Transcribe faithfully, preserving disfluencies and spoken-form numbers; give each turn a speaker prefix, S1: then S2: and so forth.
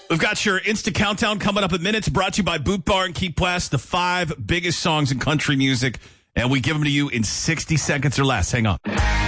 S1: We've got your Insta Countdown coming up in minutes, brought to you by Boot Bar and Keep West, the five biggest songs in country music, and we give them to you in sixty seconds or less. Hang on.